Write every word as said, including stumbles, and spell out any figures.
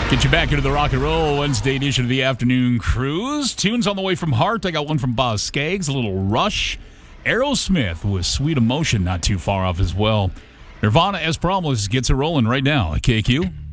Get you back into the rock and roll Wednesday edition of the Afternoon Cruise. Tunes on the way from Heart. I got one from Boz Skaggs, a little Rush. Aerosmith with Sweet Emotion, not too far off as well. Nirvana, as promised, gets it rolling right now at K Q.